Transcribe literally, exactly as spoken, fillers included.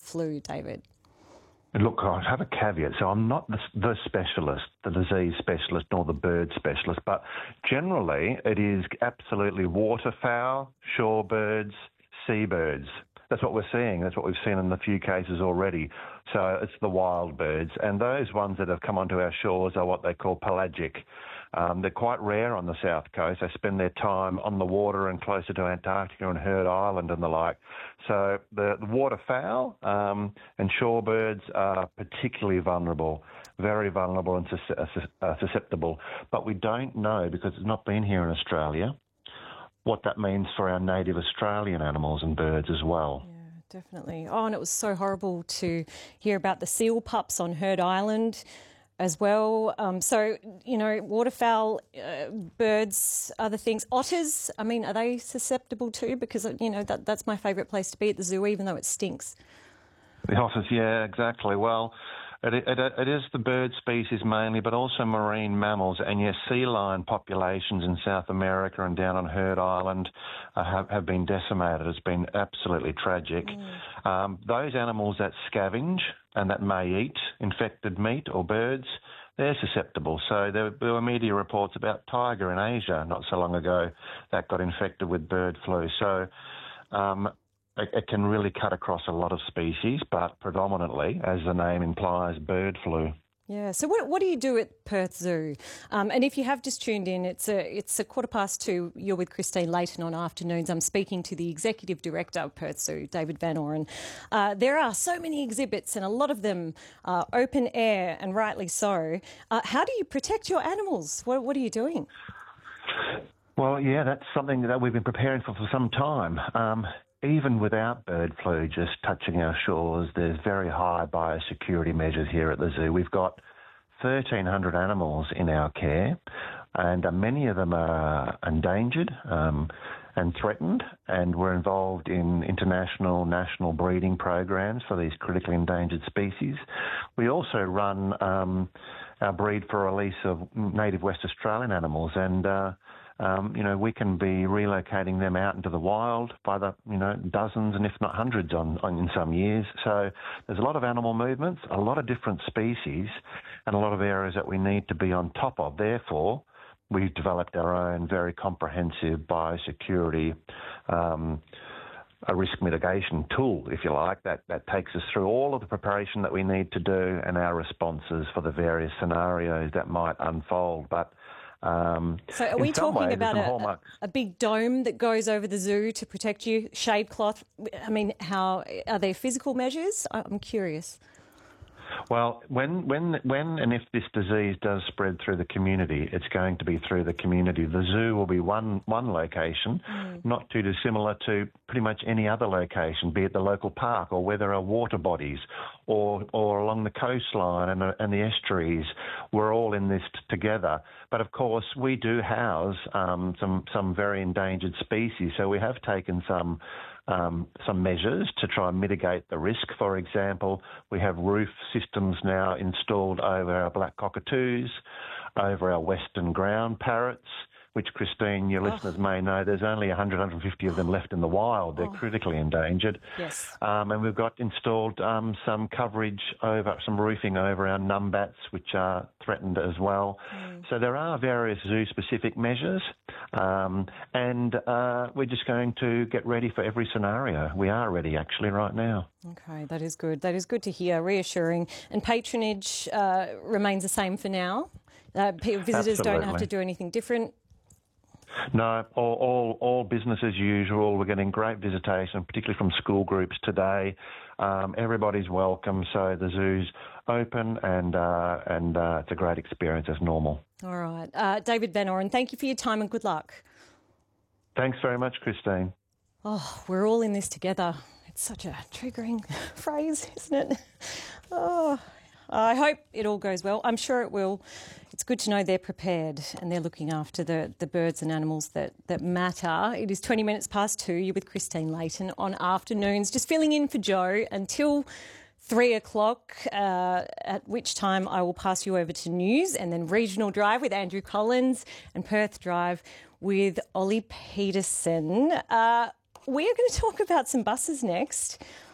flu, David? Look, I have a caveat. So I'm not the, the specialist, the disease specialist, nor the bird specialist, but generally it is absolutely waterfowl, shorebirds, seabirds. That's what we're seeing. That's what we've seen in a few cases already. So it's the wild birds. And those ones that have come onto our shores are what they call pelagic. Um, they're quite rare on the south coast. They spend their time on the water and closer to Antarctica and Heard Island and the like. So the, the waterfowl um, and shorebirds are particularly vulnerable, very vulnerable and sus- uh, susceptible. But we don't know, because it's not been here in Australia, what that means for our native Australian animals and birds as well. Yeah, definitely. Oh, and it was so horrible to hear about the seal pups on Heard Island as well. Um, so, you know, waterfowl, uh, birds, other things. Otters, I mean, are they susceptible too? Because, you know, that, that's my favourite place to be, at the zoo, even though it stinks. The otters, yeah, exactly. Well, it, it, it is the bird species mainly, but also marine mammals. And yes, sea lion populations in South America and down on Heard Island uh, have, have been decimated. It's been absolutely tragic. Mm. Um, those animals that scavenge and that may eat infected meat or birds, they're susceptible. So there, there were media reports about tiger in Asia not so long ago that got infected with bird flu. So um, it, it can really cut across a lot of species, but predominantly, as the name implies, bird flu. Yeah. So what what do you do at Perth Zoo? Um, and if you have just tuned in, it's a it's a quarter past two. You're with Christine Layton on Afternoons. I'm speaking to the Executive Director of Perth Zoo, David Van Oren. Uh, there are so many exhibits, and a lot of them are open air, and rightly so. Uh, how do you protect your animals? What what are you doing? Well, yeah, that's something that we've been preparing for for some time. Um, Even without bird flu just touching our shores, there's very high biosecurity measures here at the zoo. We've got thirteen hundred animals in our care, and uh, many of them are endangered um, and threatened, and we're involved in international, national breeding programs for these critically endangered species. We also run um, our breed for release of native West Australian animals, and uh, Um, you know, we can be relocating them out into the wild by the, you know, dozens and if not hundreds on, on in some years. So there's a lot of animal movements, a lot of different species, and a lot of areas that we need to be on top of. Therefore, we've developed our own very comprehensive biosecurity um, a risk mitigation tool, if you like, that, that takes us through all of the preparation that we need to do and our responses for the various scenarios that might unfold. But Um, so are we talking ways, about a, a big dome that goes over the zoo to protect you, shade cloth? I mean, how are there physical measures? I'm curious. Well, when when when and if this disease does spread through the community, it's going to be through the community. The zoo will be one one location, mm. not too dissimilar to pretty much any other location, be it the local park or where there are water bodies or or along the coastline and, and the estuaries. We're all in this t- together. But of course, we do house um, some some very endangered species, so we have taken some. Um, some measures to try and mitigate the risk. For example, we have roof systems now installed over our black cockatoos, over our western ground parrots, which, Christine, your oh. listeners may know, there's only one hundred, one hundred fifty of them left in the wild. They're oh. critically endangered. Yes. Um, and we've got installed um, some coverage over, some roofing over our numbats, which are threatened as well. Mm. So there are various zoo-specific measures, um, and uh, we're just going to get ready for every scenario. We are ready, actually, right now. Okay, that is good. That is good to hear, reassuring. And patronage uh, remains the same for now? Uh, visitors Absolutely. Don't have to do anything different? No, all, all all business as usual. We're getting great visitation, particularly from school groups today. Um, everybody's welcome, so the zoo's open and uh, and uh, it's a great experience as normal. All right. Uh, David Van Oren, thank you for your time and good luck. Thanks very much, Christine. Oh, we're all in this together. It's such a triggering phrase, isn't it? Oh, I hope it all goes well. I'm sure it will. It's good to know they're prepared and they're looking after the, the birds and animals that, that matter. It is twenty minutes past two. You're with Christine Layton on Afternoons. Just filling in for Joe until three o'clock, uh, at which time I will pass you over to news and then Regional Drive with Andrew Collins and Perth Drive with Ollie Peterson. Uh, we are going to talk about some buses next.